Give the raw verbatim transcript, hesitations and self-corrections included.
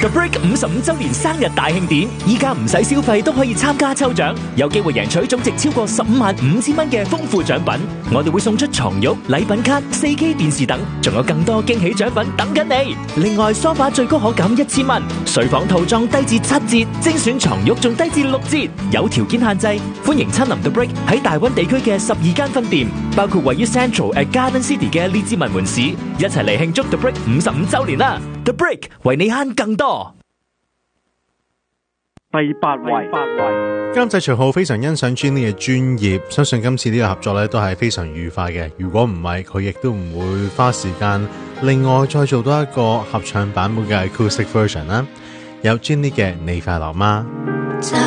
The Brick 五十五周年生日大慶典，依家唔使消費都可以參加抽獎，有機會贏取總值超過十五萬五千蚊嘅豐富獎品。我哋會送出床褥、禮品卡、四 K 電視等，仲有更多驚喜獎品等緊你。另外，梳化最高可減一千蚊，睡房套裝低至七折，精選床褥仲低至六折，有條件限制。歡迎親臨 The Brick 喺大灣地區嘅十二間分店，包括位於 Central at Garden City 嘅列治文門市，一齊嚟慶祝 The Brick 五十五周年啦！ The Brick 為你慳更多。 第八位， 監製徐浩非常欣賞 Jenny 嘅專業，相信今次呢個合作咧都係非常愉快嘅。如果唔係，佢亦都唔會花時間另外再做多一個合唱版本嘅 acoustic version 啦。有 Jenny 嘅你快樂嗎？